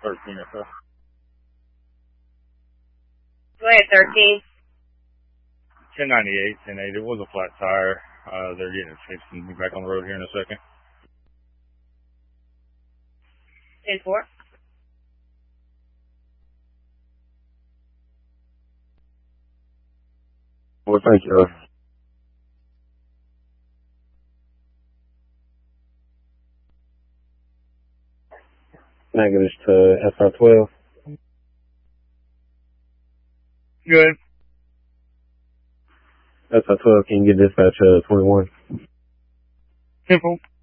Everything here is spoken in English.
13 or so. Go ahead, 13. 1098, 1080. It was a flat tire. They're getting it fixed and be back on the road here in a second. 10-4. Well, thank you. Negatives to SR12. Good. SR12, can you get dispatch 21? Simple.